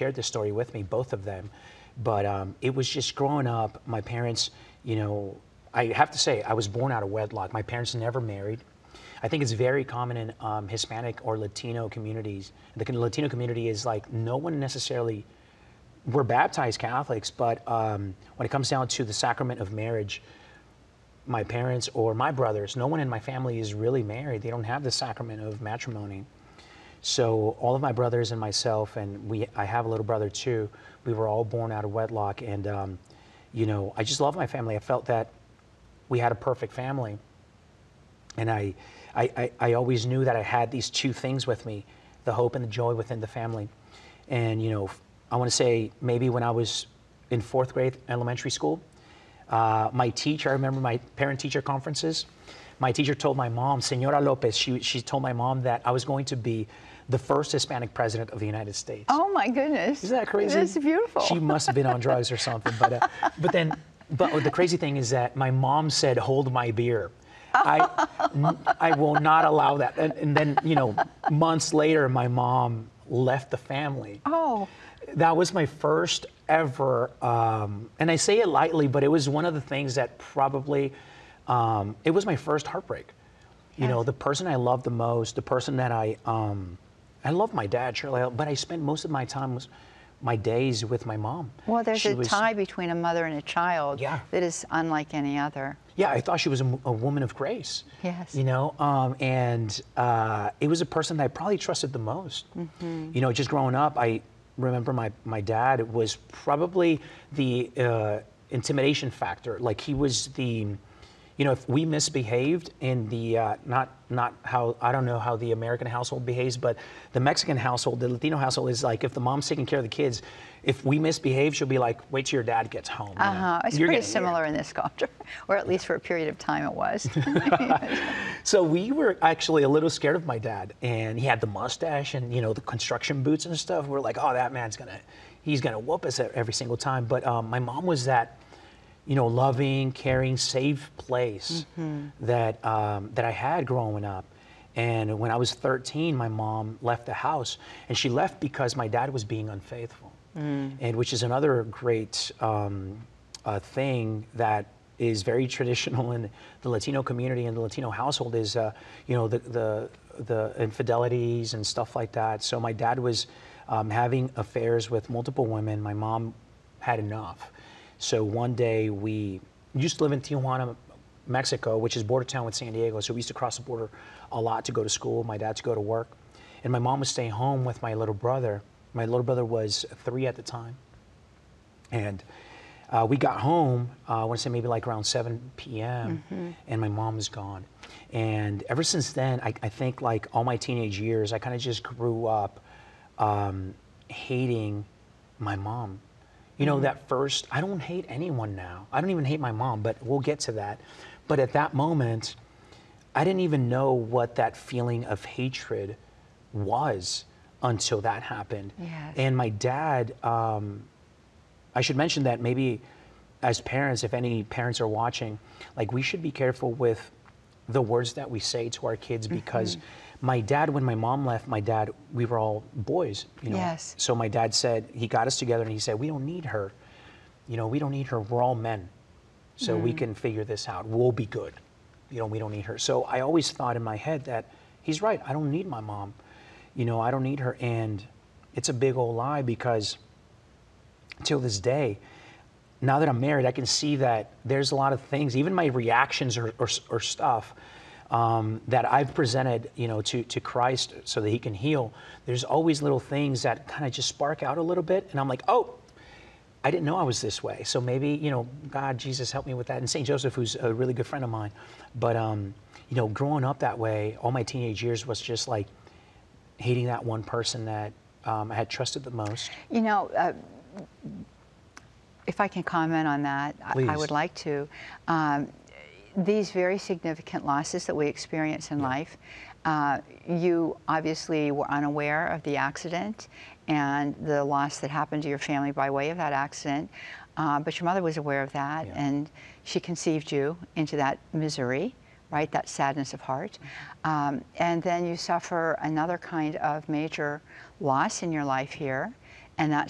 shared this story with me, both of them. But it was just growing up, my parents, you know, I have to say, I was born out of wedlock. My parents never married. I think it's very common in Hispanic or Latino communities. The Latino community is like, no one necessarily, we're baptized Catholics, but when it comes down to the sacrament of marriage, my parents or my brothers, no one in my family is really married. They don't have the sacrament of matrimony. So all of my brothers and myself, and I have a little brother too, we were all born out of wedlock. And, you know, I just love my family. I felt that we had a perfect family. And I always knew that I had these two things with me, the hope and the joy within the family. And, you know, I want to say maybe when I was in 4th grade elementary school, my teacher, I remember my parent-teacher conferences, my teacher told my mom, Senora Lopez, she told my mom that I was going to be the first Hispanic president of the United States. Oh my goodness. Isn't that crazy? That's beautiful. She must have been on drugs or something. But the crazy thing is that my mom said, hold my beer. I will not allow that. And then, you know, months later, my mom left the family. Oh. That was my first ever, and I say it lightly, but it was one of the things that probably, it was my first heartbreak. You know, the person I loved the most, the person that I love my dad, surely, but I spent most of my days with my mom. Well, there's a tie between a mother and a child that is unlike any other. Yeah, I thought she was a woman of grace. Yes. You know, and it was a person that I probably trusted the most. You know, just growing up, I remember my dad was probably the intimidation factor. Like he was the, you know, if we misbehaved in the, not how, I don't know how the American household behaves, but the Mexican household, the Latino household is like, if the mom's taking care of the kids, if we misbehave, she'll be like, wait till your dad gets home. You know? It's pretty similar in this culture, or at least for a period of time it was. So we were actually a little scared of my dad, and he had the mustache and, you know, the construction boots and stuff. We're like, oh, that man's he's gonna whoop us every single time. But my mom was that, you know, loving, caring, safe place that I had growing up. And when I was 13, my mom left the house, and she left because my dad was being unfaithful. And which is another great thing that is very traditional in the Latino community and the Latino household is, you know, the infidelities and stuff like that. So my dad was having affairs with multiple women. My mom had enough. So one day we used to live in Tijuana, Mexico, which is border town with San Diego. So we used to cross the border a lot to go to school, my dad to go to work. And my mom would stay home with my little brother. My little brother was 3 at the time. And we got home, I want to say maybe like around 7 p.m. And my mom was gone. And ever since then, I think like all my teenage years, I kind of just grew up hating my mom. You know, that first, I don't hate anyone now. I don't even hate my mom, but we'll get to that. But at that moment, I didn't even know what that feeling of hatred was until that happened. Yes. And my dad, I should mention that maybe as parents, if any parents are watching, like we should be careful with the words that we say to our kids, because my dad, when my mom left, we were all boys, you know. Yes. So my dad said, he got us together and he said, we don't need her. You know, we don't need her. We're all men. So we can figure this out. We'll be good. You know, we don't need her. So I always thought in my head that he's right. I don't need my mom. You know, I don't need her. And it's a big old lie, because till this day, now that I'm married, I can see that there's a lot of things, even my reactions or stuff that I've presented, you know, to Christ so that he can heal. There's always little things that kind of just spark out a little bit. And I'm like, oh, I didn't know I was this way. So maybe, you know, God, Jesus, help me with that. And St. Joseph, who's a really good friend of mine. But, you know, growing up that way, all my teenage years was just like hating that one person that I had trusted the most. You know, if I can comment on that, I would like to. These very significant losses that we experience in life, you obviously were unaware of the accident and the loss that happened to your family by way of that accident, but your mother was aware of that, and she conceived you into that misery, right, that sadness of heart. And then you suffer another kind of major loss in your life here, and that's